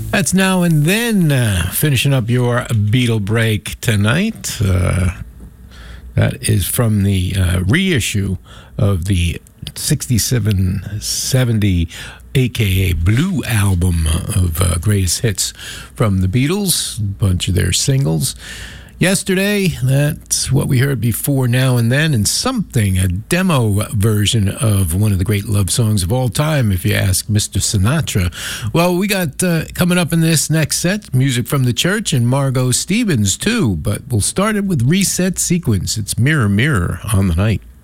That's Now and Then, finishing up your Beatle break tonight. That is from the reissue of the 67-70 aka Blue album of greatest hits from the Beatles, a bunch of their singles. Yesterday, that's what we heard before Now and Then, and Something, a demo version of one of the great love songs of all time, if you ask Mr. Sinatra. Well, we got coming up in this next set, music from the Church and Margot Stevens, too, but we'll start it with Reset Sequence. It's Mirror, Mirror on the Night.